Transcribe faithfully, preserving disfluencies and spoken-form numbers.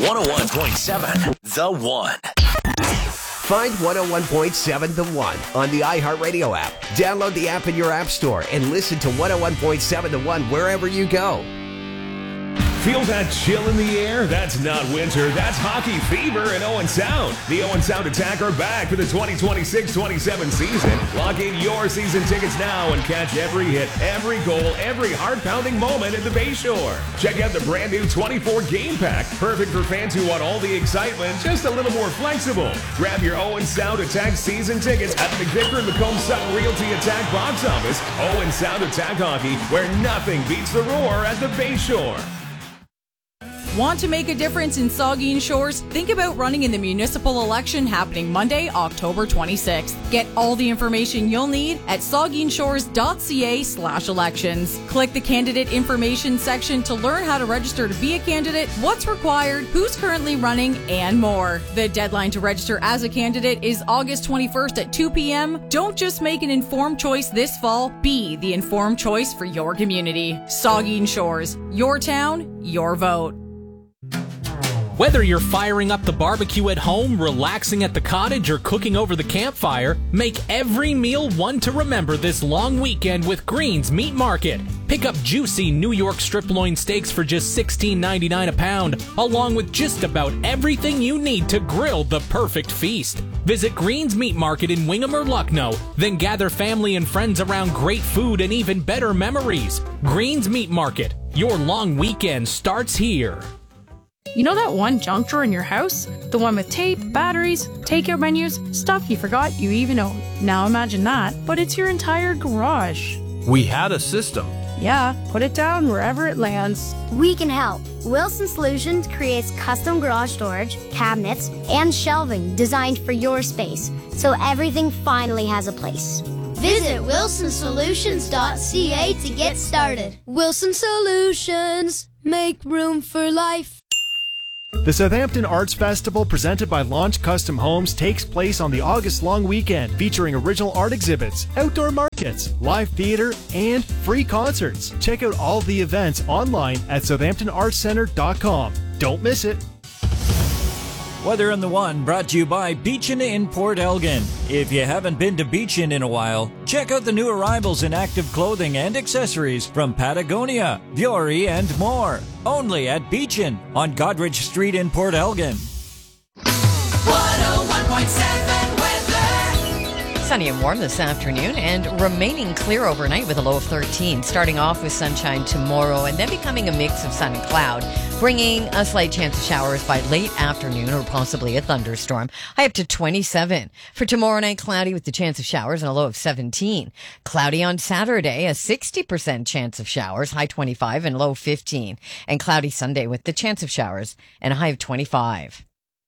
one oh one point seven The One. Find one oh one point seven The One on the iHeartRadio app. Download the app in your app store and listen to one oh one point seven The One wherever you go. Feel that chill in the air? That's not winter. That's hockey fever in Owen Sound. The Owen Sound Attack are back for the twenty twenty-six twenty-seven season. Lock in your season tickets now and catch every hit, every goal, every heart-pounding moment at the Bayshore. Check out the brand new twenty-four game pack, perfect for fans who want all the excitement, just a little more flexible. Grab your Owen Sound Attack season tickets at the McVicker and Macomb Sutton Realty Attack box office. Owen Sound Attack Hockey, where nothing beats the roar at the Bayshore. Want to make a difference in Saugeen Shores? Think about running in the municipal election happening Monday, October twenty-sixth. Get all the information you'll need at saugeenshores.ca slash elections. Click the candidate information section to learn how to register to be a candidate, what's required, who's currently running, and more. The deadline to register as a candidate is August twenty-first at two p.m. Don't just make an informed choice this fall, be the informed choice for your community. Saugeen Shores, your town, your vote. Whether you're firing up the barbecue at home, relaxing at the cottage, or cooking over the campfire, make every meal one to remember this long weekend with Green's Meat Market. Pick up juicy New York strip loin steaks for just sixteen ninety-nine a pound, along with just about everything you need to grill the perfect feast. Visit Green's Meat Market in Wingham or Lucknow, then gather family and friends around great food and even better memories. Green's Meat Market. Your long weekend starts here. You know that one junk drawer in your house? The one with tape, batteries, takeout menus, stuff you forgot you even owned. Now imagine that, but it's your entire garage. We had a system. Yeah, put it down wherever it lands. We can help. Wilson Solutions creates custom garage storage, cabinets, and shelving designed for your space, so everything finally has a place. Visit wilson solutions dot c a to get started. Wilson Solutions, make room for life. The Southampton Arts Festival, presented by Launch Custom Homes, takes place on the August long weekend, featuring original art exhibits, outdoor markets, live theater, and free concerts. Check out all the events online at southampton arts centre dot com. Don't miss it. Weather on the One brought to you by Beachin in Port Elgin. If you haven't been to Beachin in a while, check out the new arrivals in active clothing and accessories from Patagonia, Vuori, and more. Only at Beachin on Godrich Street in Port Elgin. one oh one point seven weather. Sunny and warm this afternoon and remaining clear overnight with a low of thirteen. Starting off with sunshine tomorrow and then becoming a mix of sun and cloud, bringing a slight chance of showers by late afternoon or possibly a thunderstorm. High up to twenty-seven. For tomorrow night, cloudy with the chance of showers and a low of seventeen. Cloudy on Saturday, a sixty percent chance of showers, high twenty-five and low fifteen. And cloudy Sunday with the chance of showers and a high of twenty-five.